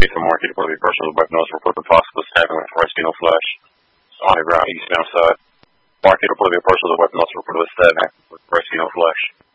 East of Market for the person of the weapon was reported possible stabbing with Racino flesh. On the ground, eastbound side. Market for the person of the weapon was reported stabbing with Racino flesh.